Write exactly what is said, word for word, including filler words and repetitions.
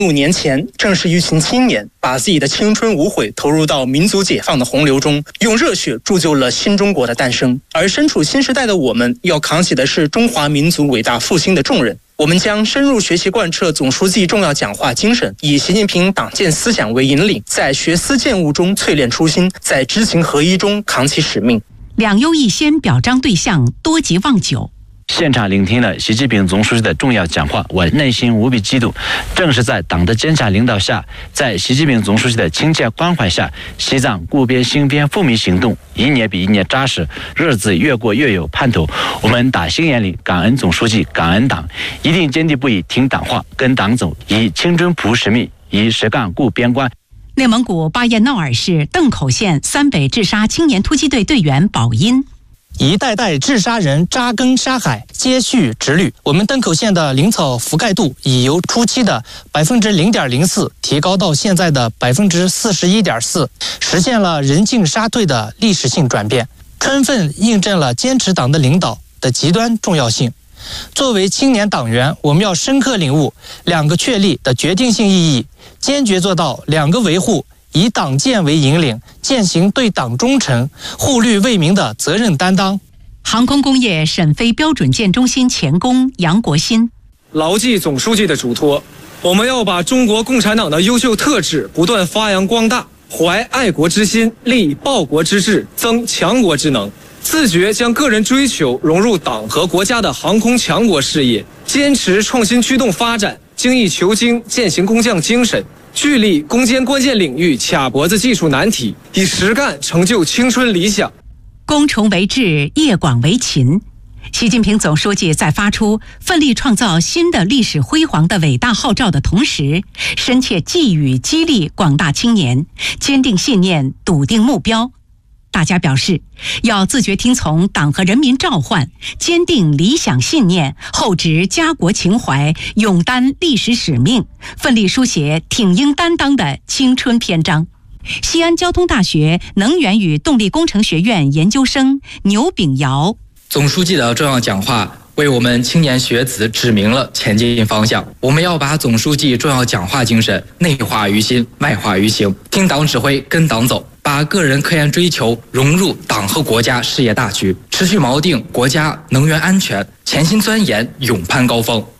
五年前，正是一群青年把自己的青春无悔投入到民族解放的洪流中，用热血铸就了新中国的诞生。而身处新时代的我们，要扛起的是中华民族伟大复兴的重任。我们将深入学习贯彻总书记重要讲话精神，以习近平党建思想为引领，在学思践悟中淬炼初心，在知行合一中扛起使命。 两优一先表彰对象多吉望九。 现场聆听了习近平总书记的重要讲话，我内心无比激动。正是在党的坚强领导下，在习近平总书记的亲切关怀下，西藏固边兴边富民行动一年比一年扎实，日子越过越有盼头。我们打心眼里感恩总书记，感恩党，一定坚定不移听党话，跟党走，以青春朴使命，以实干固边关。 内蒙古巴彦淖尔市邓口县三北治沙青年突击队队员宝音。 一代代治沙人扎根沙海，接续直律。我们邓口县的林草覆盖度已由初期的百分之零点零四提高到现在的百分之四十一点四，实现了人进沙退的历史性转变，充分印证了坚持党的领导的极端重要性。作为青年党员，我们要深刻领悟两个确立的决定性意义，坚决做到两个维护。以党建为引领，践行对党忠诚、护绿为民的责任担当。 航空工业沈飞标准舰中心前工杨国新， 牢记总书记的嘱托，我们要把中国共产党的优秀特质不断发扬光大，怀爱国之心，立报国之志，增强国之能，自觉将个人追求融入党和国家的航空强国事业，坚持创新驱动发展，精益求精，践行工匠精神。聚力攻坚关键领域，卡脖子技术难题，以实干成就青春理想。 攻崇为智，业广为勤。习近平总书记在发出奋力创造新的历史辉煌的伟大号召的同时，深切寄语激励广大青年坚定信念，笃定目标。大家表示，要自觉听从党和人民召唤，坚定理想信念，厚植家国情怀，勇担历史使命，奋力书写挺膺担当的青春篇章。西安交通大学能源与动力工程学院研究生牛炳尧， 总书记的重要讲话为我们青年学子指明了前进方向。我们要把总书记重要讲话精神内化于心，外化于行，听党指挥，跟党走，把个人科研追求融入党和国家事业大局，持续锚定国家能源安全，潜心钻研，勇攀高峰。